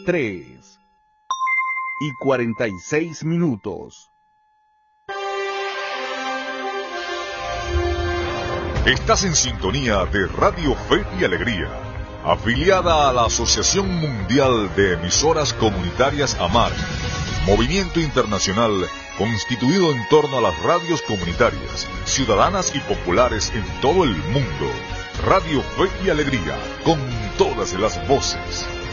3:46. Estás en sintonía de Radio Fe y Alegría, afiliada a la Asociación Mundial de Emisoras Comunitarias AMAR, movimiento internacional constituido en torno a las radios comunitarias, ciudadanas y populares en todo el mundo. Radio Fe y Alegría, con todas las voces.